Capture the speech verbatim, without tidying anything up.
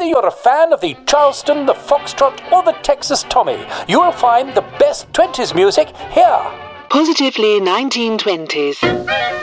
Whether you're a fan of the Charleston, the Foxtrot, or the Texas Tommy, you'll find the best twenties music here. Positively nineteen twenties.